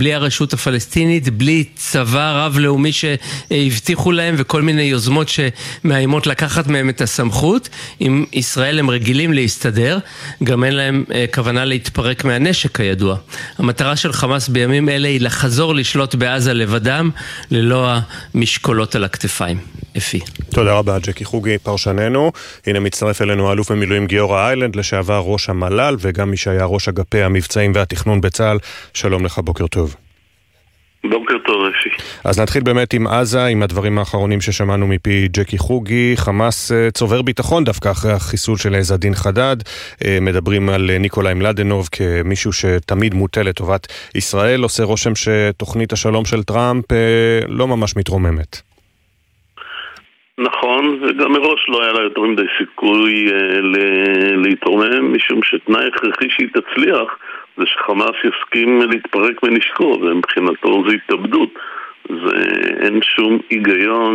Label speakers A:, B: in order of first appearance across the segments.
A: בלי הרשות הפלסטינית, בלי צבא רב-לאומי שהבטיחו להם וכל מיני יוזמות שמאיימות לקחת מהם את הסמכות. עם ישראל הם רגילים להסתדר, גם אין להם כוונה להתפרק מהנשק כידוע. המטרה של חמאס בימים אלה היא לחזור לשלוט בעזה לבדם, ללא המשקולות על הכתפיים. אפי.
B: תודה רבה, ג'קי חוגי, פרשננו. הנה מצטרף אלינו האלוף במילואים גיורא איילנד, לשעבר ראש המל"ל, וגם מי שהיה ראש אגפי המבצעים והתכנון בצה"ל. שלום לך, בוקר טוב.
C: בוקר טוב, אפי.
B: אז נתחיל באמת עם עזה, עם הדברים האחרונים ששמענו מפי ג'קי חוגי. חמאס צובר ביטחון דווקא אחרי החיסול של עז א-דין חדד. מדברים על ניקולאי מלדנוב כמישהו שתמיד מוטה לטובת ישראל. עושה רושם שתוכנית השלום של טראמפ לא ממש מתרוממת.
C: נכון, וגם מראש לא היה לה יותר מדי סיכוי להתרומם, משום שתנאי הכרחי שהיא תצליח זה שחמאס יסכים להתפרק מנשקו, ומבחינתו זה התאבדות. אין שום היגיון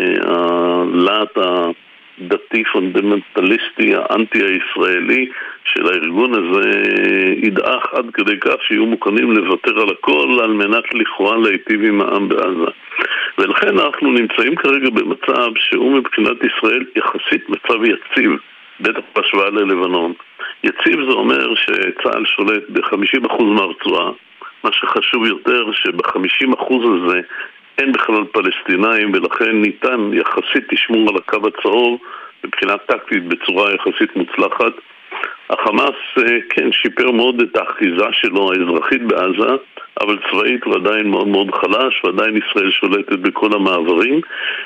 C: שהלהט הדתי פונדמנטליסטי האנטי הישראלי של הארגון הזה ידעך עד כדי כך שיהיו מוכנים לוותר על הכל על מנת לכאורה להיטיב עם העם בעזה. ולכן אנחנו נמצאים כרגע במצב שהוא מבחינת ישראל יחסית מצב יציב, בטח בהשוואה ללבנון. יציב זה אומר שצה"ל שולט ב-50% מהרצועה, מה שחשוב יותר שב-50% הזה אין בכלל פלסטינאים, ולכן ניתן יחסית לשמור על הקו הצהוב מבחינה טקטית בצורה יחסית מוצלחת. החמאס כן שיפר מאוד את האחיזה שלו האזרחית בעזה, אבל צבאית הוא עדיין מאוד מאוד חלש, ועדיין ישראל שולטת בכל המעברים,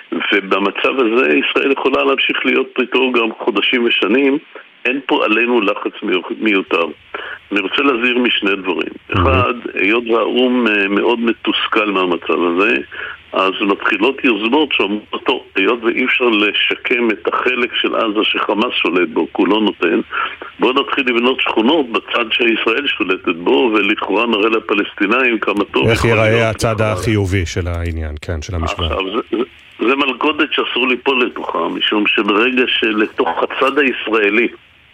C: ובמצב הזה ישראל יכולה להמשיך להיות פריטו גם חודשים ושנים. אין פה עלינו לחץ מיותר. אני רוצה להזהיר משני דברים. אחד, היות והאום מאוד מתוסכל מהמצב הזה, אז מתחילות יוזמות שאומרות, היות ואי אפשר לשקם את החלק של עזה שחמאס שולט בו, כולו נותן, בואו נתחיל לבנות שכונות בצד שישראל שולטת בו, ולכאורה נראה לפלסטינאים כמה טוב.
B: איך ייראה הצד החיובי של העניין, כן, של המשוואה.
C: זה מלכודת שאסור ליפול לתוכה, משום שברגע שלתוך הצד הישראלי,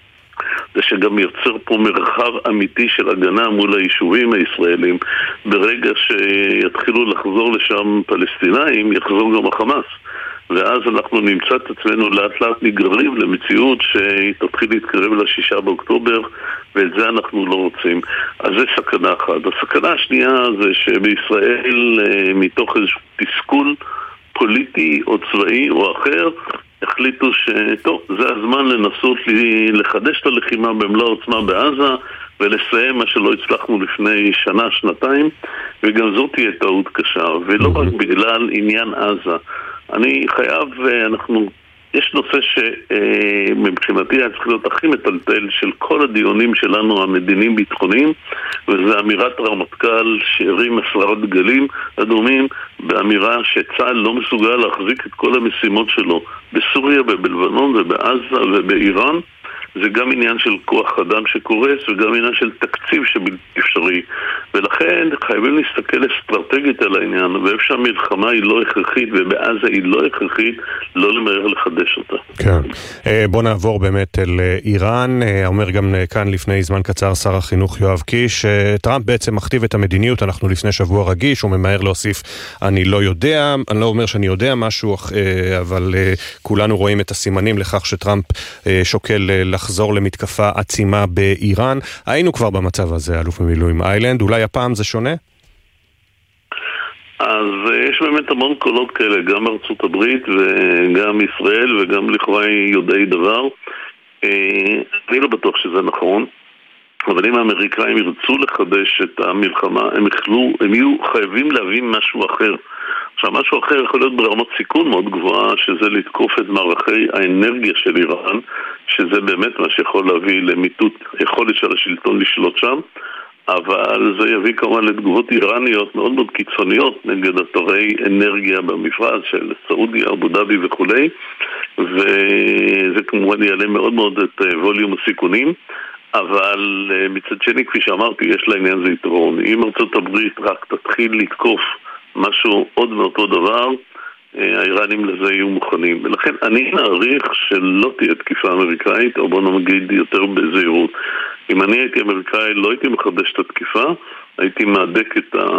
C: זה שגם יוצר פה מרחב אמיתי של הגנה מול היישובים הישראלים, ברגע שיתחילו לחזור לשם פלסטינאים, יחזור גם החמאס. ואז אנחנו נמצא את עצמנו לאט לאט נגררים למציאות שהיא תתחיל להתקרב ל6 באוקטובר, ואת זה אנחנו לא רוצים. אז זה סכנה אחת. הסכנה השנייה זה שבישראל, מתוך איזשהו תסכול פוליטי או צבאי או אחר, החליטו שטוב, זה הזמן לנסות לחדש את הלחימה במלוא העוצמה בעזה ולסיים מה שלא הצלחנו לפני שנה, שנתיים, וגם זאת תהיה טעות קשה, ולא רק בגלל עניין עזה. אני חייב, יש נושא שמבחינתי היה צריך להיות הכי מטלטל של כל הדיונים שלנו המדיניים ביטחוניים, וזה אמירת הרמטכ"ל שהרים 10 דגלים אדומים באמירה שצה"ל לא מסוגל להחזיק את כל המשימות שלו בסוריה ובלבנון ובעזה ובאיראן. זה גם עניין של כוח אדם שקורס וגם עניין של תקציב שבלתי אפשרי, ולכן חייבים להסתכל אסטרטגית על העניין, ואיפה שהמלחמה היא לא הכרחית ובעזה היא לא הכרחית, לא למהר לחדש אותה.
B: כן. בוא נעבור באמת אל איראן. אומר גם כאן לפני זמן קצר שר החינוך יואב קיש, טראמפ בעצם מכתיב את המדיניות. אנחנו לפני שבוע רגיש, הוא ממהר להוסיף אני לא יודע, אני לא אומר שאני יודע משהו, אבל כולנו רואים את הסימנים לכך שטראמפ שוקל לחזור למתקפה עצימה באיראן. היינו כבר במצב הזה, אלוף במילואים איילנד, אולי הפעם זה שונה?
C: אז יש באמת המון קולות כאלה, גם ארצות הברית וגם ישראל וגם לכאורה יודעי דבר. אני לא בטוח שזה נכון, אבל אם האמריקאים ירצו לחדש את המלחמה, הם יהיו חייבים להבין משהו אחר. עכשיו, משהו אחר יכול להיות ברמות סיכון מאוד גבוהה, שזה לתקוף את מערכי האנרגיה של איראן, שזה באמת מה שיכול להביא למיטוט יכולת של השלטון לשלוט שם, אבל זה יביא כמובן לתגובות איראניות מאוד מאוד קיצוניות נגד אתרי אנרגיה במפרץ של סעודיה, אבו דאבי וכו', וזה כמובן יעלה מאוד מאוד את ווליום הסיכונים. אבל מצד שני, כפי שאמרתי, יש לעניין זה יתרון. אם ארצות הברית רק תתחיל לתקוף משהו עוד מאותו דבר, האיראנים לזה יהיו מוכנים. ולכן אני מעריך שלא תהיה תקיפה אמריקאית, או בוא נגיד יותר בזהירות. אם אני הייתי אמריקאי, לא הייתי מחדש את התקיפה, הייתי מעדק את